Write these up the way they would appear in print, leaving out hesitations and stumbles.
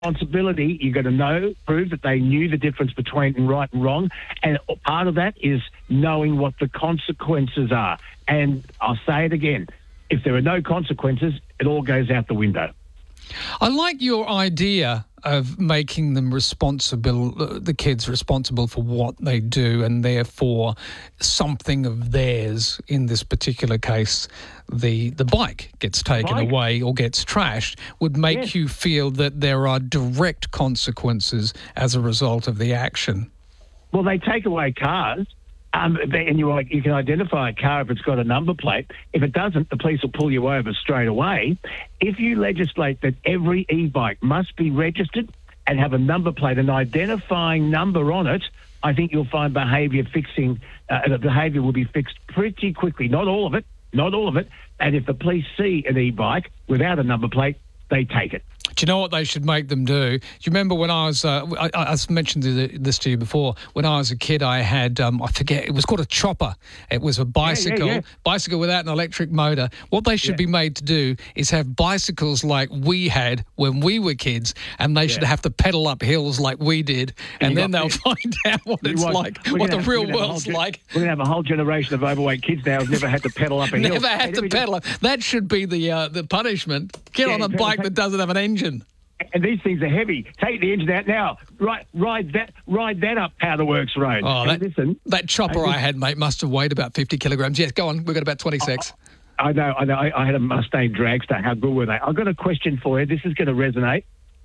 responsibility. You've got to prove that they knew the difference between right and wrong. And part of that is knowing what the consequences are. And I'll say it again. If there are no consequences, it all goes out the window. I like your idea of making them the kids responsible for what they do, and therefore something of theirs. In this particular case, the bike gets taken away or gets trashed would make you feel that there are direct consequences as a result of the action. Well, they take away cars. And you can identify a car if it's got a number plate. If it doesn't, the police will pull you over straight away. If you legislate that every e-bike must be registered and have a number plate, an identifying number on it, I think you'll find the behaviour will be fixed pretty quickly. Not all of it. And if the police see an e-bike without a number plate, they take it. Do you know what they should make them do? Do you remember when I was, I mentioned this to you before, when I was a kid I had, I forget, it was called a chopper. It was a bicycle, bicycle without an electric motor. What they should be made to do is have bicycles like we had when we were kids, and they should have to pedal up hills like we did, and then they'll find out what it's like, what the real world's like. We're going to have a whole generation of overweight kids now who've never had to pedal up a hill. Never had to pedal up. That should be the punishment. Get on a bike that doesn't have an engine. And these things are heavy. Take the engine out now. Ride that up Powder Works Road. Oh, that chopper I had, mate, must have weighed about 50 kilograms. Yes, go on. We've got about 26. I know. I had a Mustang Dragster. How good were they? I've got a question for you. This is going to resonate.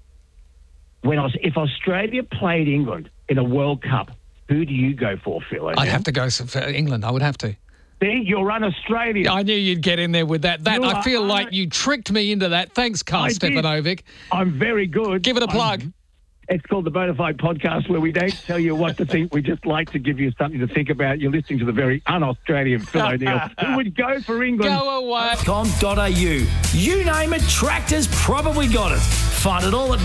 If Australia played England in a World Cup, who do you go for, Phil? I'd have to go for England. I would have to. See, you're un-Australian. I knew you'd get in there with that. I feel like you tricked me into that. Thanks, Carl Stefanovic. I'm very good. Give it a plug. It's called the Bonafide Podcast, where we don't tell you what to think. We just like to give you something to think about. You're listening to the very un-Australian Phil O'Neill, who would go for England. Go away. .com.au. You name it, Tractor's probably got it. Find it all at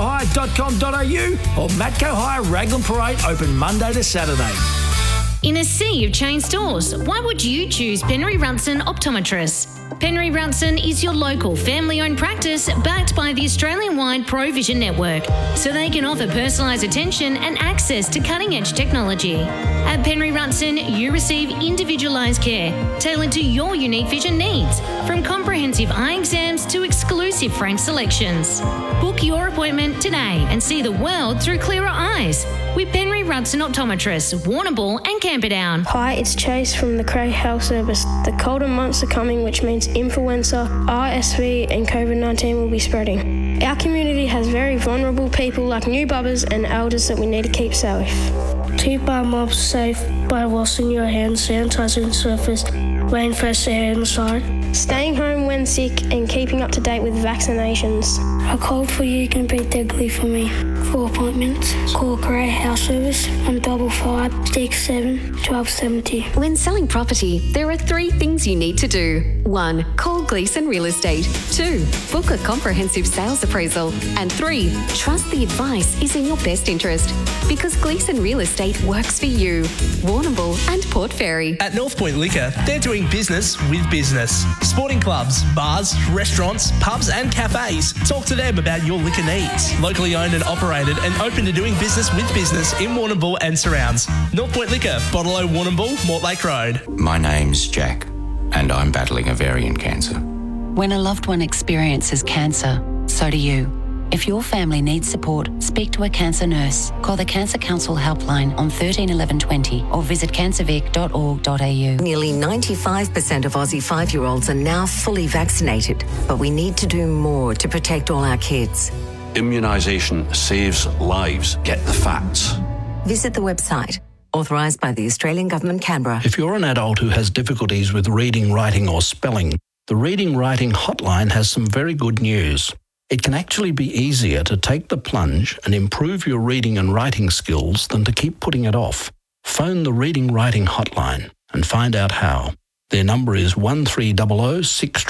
matcohire.com.au or Matco Hire Raglan Parade, open Monday to Saturday. In a sea of chain stores, why would you choose Penry Runson Optometrists? Penry Runson is your local family-owned practice backed by the Australian-wide ProVision network, so they can offer personalised attention and access to cutting-edge technology. At Penry Runson, you receive individualised care tailored to your unique vision needs, from comprehensive eye exams to exclusive frame selections. Book your appointment today and see the world through clearer eyes with Penry Runson Optometrists, Warrnambool and Camperdown. Hi, it's Chase from the Cray Health Service. The colder months are coming, which means influenza, RSV and COVID-19 will be spreading. Our community has very vulnerable people like new bubbers and elders that we need to keep safe. Keep our mobs safe by washing your hands, sanitizing surface, wearing fresh air inside. Staying home when sick and keeping up to date with vaccinations. A cold for you can be deadly for me. For appointments, call Grey House Service on 55 67 1270. When selling property, there are 3 things you need to do. 1. Call Gleeson Real Estate. 2. Book a comprehensive sales appraisal. And 3. Trust the advice is in your best interest. Because Gleeson Real Estate works for you. Warrnambool and Port Fairy. At North Point Liquor, they're doing business with business. Sporting clubs, bars, restaurants, pubs and cafes. Talk to them about your liquor needs. Locally owned and operated and open to doing business with business in Warrnambool and surrounds. North Point Liquor, Bottle O Warrnambool, Mortlake Road. My name's Jack, and I'm battling ovarian cancer. When a loved one experiences cancer, so do you. If your family needs support, speak to a cancer nurse. Call the Cancer Council helpline on 13 11 20 or visit cancervic.org.au. Nearly 95% of Aussie 5-year-olds are now fully vaccinated, but we need to do more to protect all our kids. Immunisation saves lives. Get the facts. Visit the website, authorised by the Australian Government, Canberra. If you're an adult who has difficulties with reading, writing or spelling, the Reading Writing Hotline has some very good news. It can actually be easier to take the plunge and improve your reading and writing skills than to keep putting it off. Phone the Reading Writing Hotline and find out how. Their number is 1300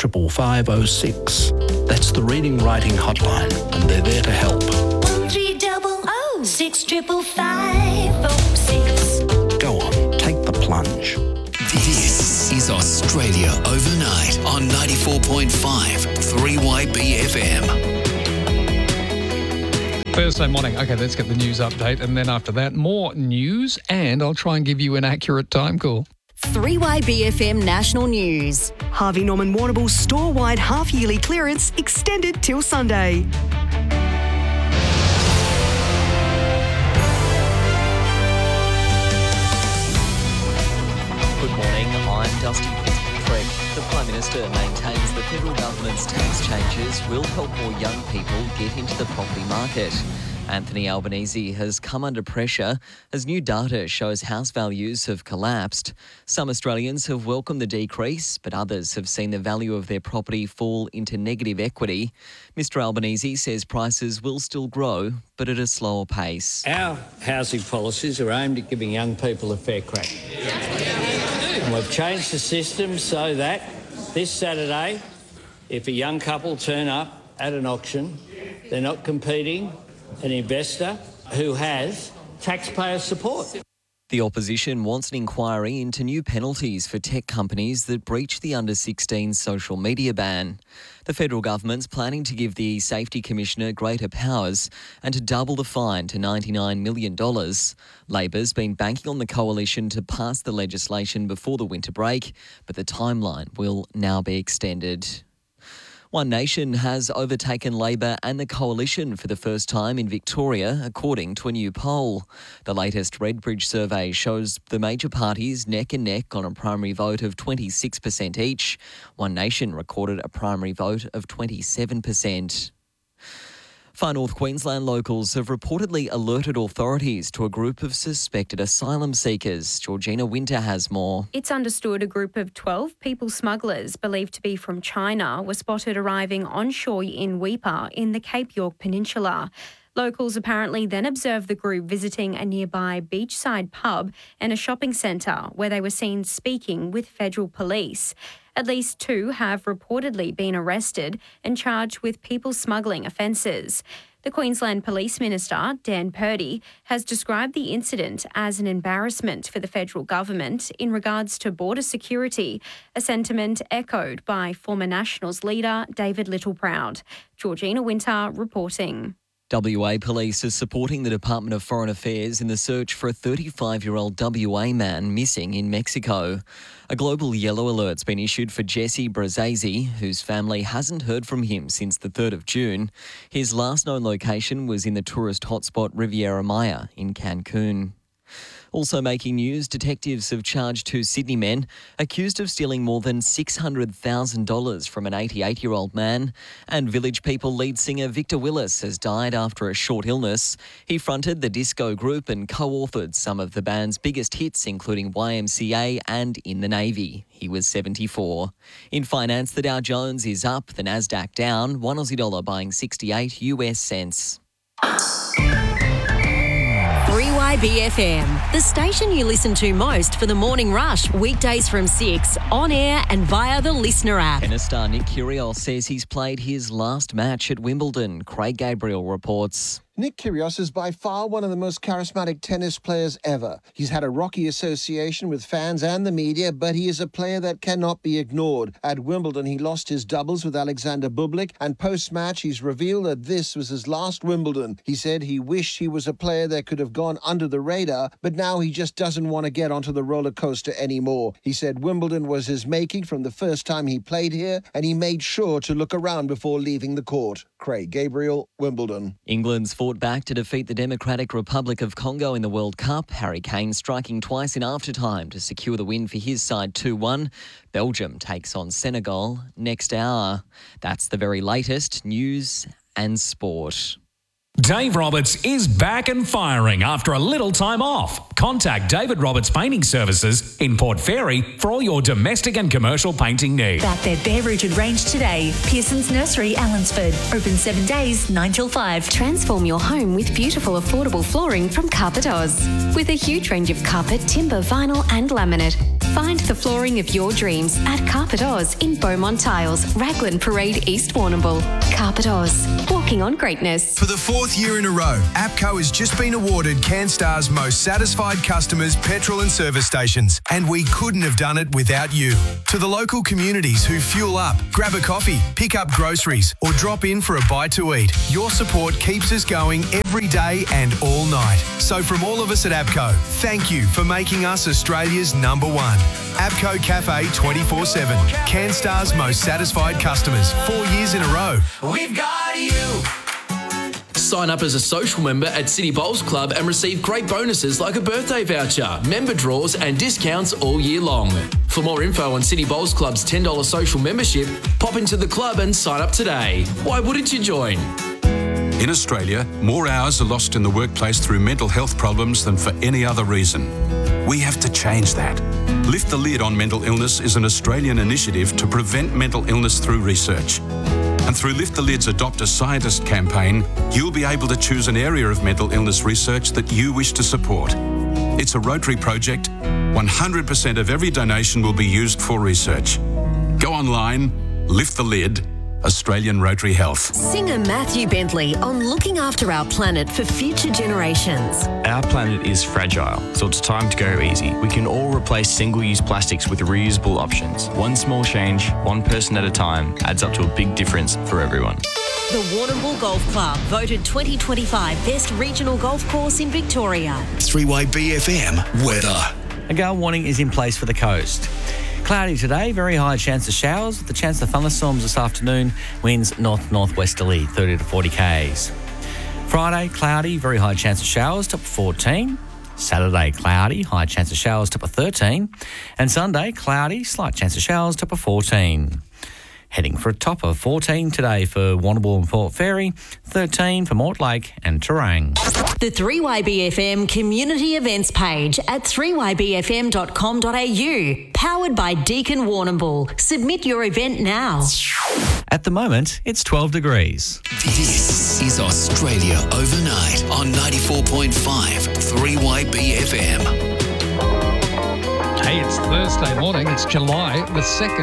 65506. That's the Reading Writing Hotline, and they're there to help. 1300 65506. Go on, take the plunge. This is Australia Overnight on 94.5 3YB FM. Thursday morning. Okay, let's get the news update. And then after that, more news. And I'll try and give you an accurate time call. 3YBFM National News. Harvey Norman Warrnambool's store-wide half-yearly clearance extended till Sunday. Good morning, I'm Dusty Fitzpatrick. The Prime Minister maintains the federal government's tax changes will help more young people get into the property market. Anthony Albanese has come under pressure as new data shows house values have collapsed. Some Australians have welcomed the decrease, but others have seen the value of their property fall into negative equity. Mr Albanese says prices will still grow, but at a slower pace. Our housing policies are aimed at giving young people a fair crack. And we've changed the system so that this Saturday, if a young couple turn up at an auction, they're not competing an investor who has taxpayer support. The opposition wants an inquiry into new penalties for tech companies that breach the under-16 social media ban. The federal government's planning to give the Safety Commissioner greater powers and to double the fine to $99 million. Labor's been banking on the coalition to pass the legislation before the winter break, but the timeline will now be extended. One Nation has overtaken Labor and the Coalition for the first time in Victoria, according to a new poll. The latest Redbridge survey shows the major parties neck and neck on a primary vote of 26% each. One Nation recorded a primary vote of 27%. Far North Queensland locals have reportedly alerted authorities to a group of suspected asylum seekers. Georgina Winter has more. It's understood a group of 12 people smugglers believed to be from China were spotted arriving on shore in Weipa in the Cape York Peninsula. Locals apparently then observed the group visiting a nearby beachside pub and a shopping centre where they were seen speaking with federal police. At least 2 have reportedly been arrested and charged with people smuggling offences. The Queensland Police Minister, Dan Purdy, has described the incident as an embarrassment for the federal government in regards to border security, a sentiment echoed by former Nationals leader David Littleproud. Georgina Winter reporting. WA Police are supporting the Department of Foreign Affairs in the search for a 35-year-old WA man missing in Mexico. A global yellow alert's been issued for Jesse Brazzese, whose family hasn't heard from him since the 3rd of June. His last known location was in the tourist hotspot Riviera Maya in Cancun. Also making news, detectives have charged 2 Sydney men accused of stealing more than $600,000 from an 88-year-old man. And Village People lead singer Victor Willis has died after a short illness. He fronted the disco group and co-authored some of the band's biggest hits, including YMCA and In the Navy. He was 74. In finance, the Dow Jones is up, the Nasdaq down, $1 Aussie buying 68 US cents. 3YBFM, the station you listen to most for the morning rush, weekdays from 6, on air and via the Listener app. Tennis star Nick Kyrgios says he's played his last match at Wimbledon. Craig Gabriel reports. Nick Kyrgios is by far one of the most charismatic tennis players ever. He's had a rocky association with fans and the media, but he is a player that cannot be ignored. At Wimbledon, he lost his doubles with Alexander Bublik, and post-match, he's revealed that this was his last Wimbledon. He said he wished he was a player that could have gone under the radar, but now he just doesn't want to get onto the roller coaster anymore. He said Wimbledon was his making from the first time he played here, and he made sure to look around before leaving the court. Craig Gabriel, Wimbledon. England's fought back to defeat the Democratic Republic of Congo in the World Cup. Harry Kane striking twice in aftertime to secure the win for his side 2-1. Belgium takes on Senegal next hour. That's the very latest news and sport. Dave Roberts is back and firing after a little time off. Contact David Roberts Painting Services in Port Fairy for all your domestic and commercial painting needs. About their bare-rooted range today. Pearson's Nursery, Allensford. Open 7 days, 9 till 5. Transform your home with beautiful, affordable flooring from Carpet Oz. With a huge range of carpet, timber, vinyl and laminate. Find the flooring of your dreams at Carpet Oz in Beaumont Tiles, Raglan Parade, East Warrnambool. Carpet Oz, walking on greatness. For the 4th year in a row, APCO has just been awarded CanStar's most satisfied customers petrol and service stations, and we couldn't have done it without you. To the local communities who fuel up, grab a coffee, pick up groceries, or drop in for a bite to eat, your support keeps us going every day and all night. So from all of us at APCO, thank you for making us Australia's number one. APCO Cafe 24/7. CanStar's most satisfied customers 4 years in a row. We've got you. Sign up as a social member at City Bowls Club and receive great bonuses like a birthday voucher, member draws and discounts all year long. For more info on City Bowls Club's $10 social membership, pop into the club and sign up today. Why wouldn't you join? In Australia, more hours are lost in the workplace through mental health problems than for any other reason. We have to change that. Lift the Lid on Mental Illness is an Australian initiative to prevent mental illness through research. And through Lift the Lid's Adopt a Scientist campaign, you'll be able to choose an area of mental illness research that you wish to support. It's a Rotary project. 100% of every donation will be used for research. Go online, Lift the Lid, Australian Rotary Health. Singer Matthew Bentley on looking after our planet for future generations. Our planet is fragile, so it's time to go easy. We can all replace single-use plastics with reusable options. One small change, one person at a time, adds up to a big difference for everyone. The Warrnambool Golf Club, voted 2025 Best Regional Golf Course in Victoria. 3YBFM weather. A gale warning is in place for the coast. Cloudy today, very high chance of showers with the chance of thunderstorms this afternoon. Winds north-northwesterly, 30 to 40 k's. Friday, cloudy, very high chance of showers, top of 14. Saturday, cloudy, high chance of showers, top of 13. And Sunday, cloudy, slight chance of showers, top of 14. Heading for a top of 14 today for Warrnambool and Port Fairy, 13 for Mortlake and Terang. The 3YBFM community events page at 3ybfm.com.au. Powered by Deakin Warrnambool. Submit your event now. At the moment, it's 12 degrees. This is Australia Overnight on 94.5 3YBFM. Hey, it's Thursday morning. It's July the 2nd.